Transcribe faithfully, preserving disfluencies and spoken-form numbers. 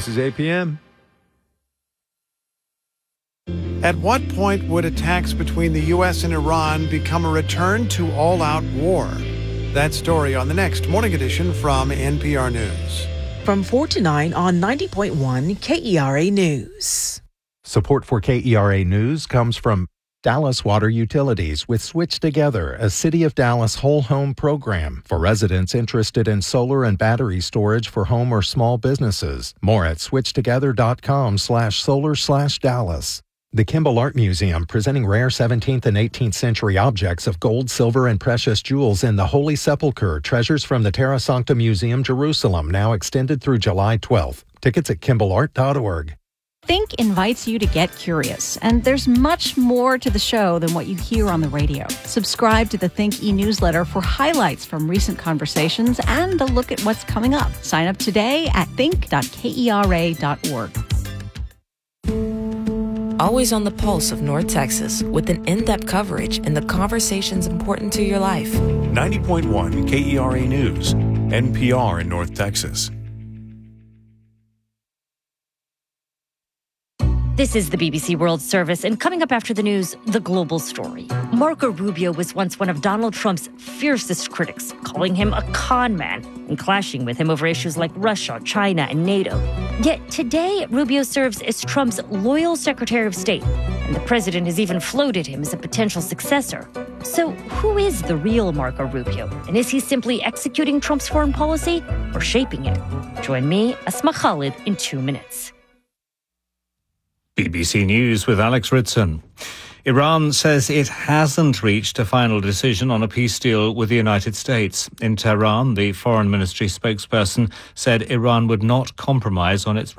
is A P M. At what point would attacks between the U S and Iran become a return to all-out war? That story on the next Morning Edition from N P R News. From four to nine on ninety point one K E R A News. Support for K E R A News comes from Dallas Water Utilities with Switch Together, a City of Dallas whole home program for residents interested in solar and battery storage for home or small businesses. More at switchtogether.com slash solar slash Dallas. The Kimball Art Museum, presenting rare seventeenth and eighteenth century objects of gold, silver, and precious jewels in the Holy Sepulchre, treasures from the Terra Sancta Museum, Jerusalem, now extended through July twelfth. Tickets at kimball art dot org. Think invites you to get curious, and there's much more to the show than what you hear on the radio. Subscribe to the Think e-newsletter for highlights from recent conversations and a look at what's coming up. Sign up today at think dot kera dot org. Always on the pulse of North Texas with an in-depth coverage and the conversations important to your life. ninety point one K E R A News, N P R in North Texas. This is the B B C World Service, and coming up after the news, the global story. Marco Rubio was once one of Donald Trump's fiercest critics, calling him a con man and clashing with him over issues like Russia, China, and NATO. Yet today, Rubio serves as Trump's loyal Secretary of State, and the president has even floated him as a potential successor. So who is the real Marco Rubio? And is he simply executing Trump's foreign policy or shaping it? Join me, Asma Khalid, in two minutes. B B C News with Alex Ritson. Iran says it hasn't reached a final decision on a peace deal with the United States. In Tehran, the Foreign Ministry spokesperson said Iran would not compromise on its